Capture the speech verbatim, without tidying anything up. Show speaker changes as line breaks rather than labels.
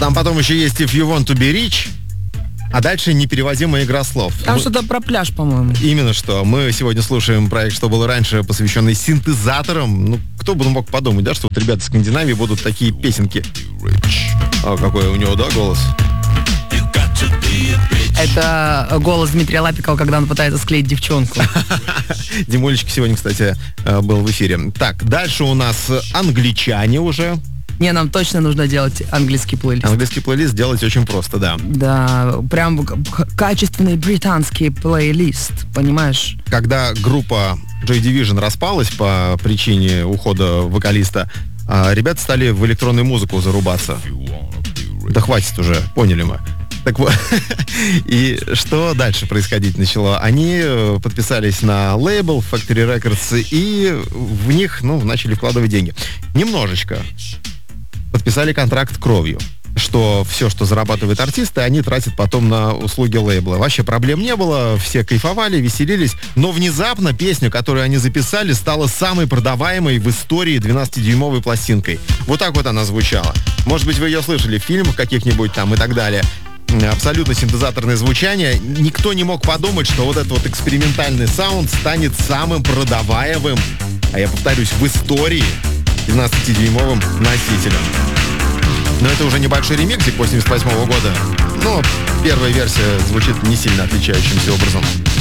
Там потом еще есть If You Want To Be Rich, а дальше непереводимая игра слов.
Там
Мы...
что-то про пляж, по-моему.
Именно что. Мы сегодня слушаем проект, что было раньше, посвященный синтезаторам. Ну, кто бы мог подумать, да, что вот ребята из Скандинавии будут такие песенки. А какой у него, да, голос?
Это голос Дмитрия Лапикова, когда он пытается склеить девчонку.
Димулечка сегодня, кстати, был в эфире. Так, дальше у нас англичане уже.
Не, нам точно нужно делать английский плейлист.
Английский плейлист делать очень просто, да.
Да, прям качественный британский плейлист, понимаешь?
Когда группа Joy Division распалась по причине ухода вокалиста, ребята стали в электронную музыку зарубаться. Да хватит уже, поняли мы. Так вот, и что дальше происходить начало? Они подписались на лейбл Factory Records и в них, ну, начали вкладывать деньги. Немножечко. Подписали контракт кровью, что все, что зарабатывают артисты, они тратят потом на услуги лейбла. Вообще проблем не было, все кайфовали, веселились, но внезапно песню, которую они записали, стала самой продаваемой в истории двенадцатидюймовой пластинкой. Вот так вот она звучала. Может быть, вы ее слышали в фильмах каких-нибудь там и так далее. Абсолютно синтезаторное звучание. Никто не мог подумать, что вот этот вот экспериментальный саунд станет самым продаваемым, а я повторюсь, в истории двенадцатидюймовым носителем. Но это уже небольшой ремиксик восемьдесят восьмого года. Но первая версия звучит не сильно отличающимся образом.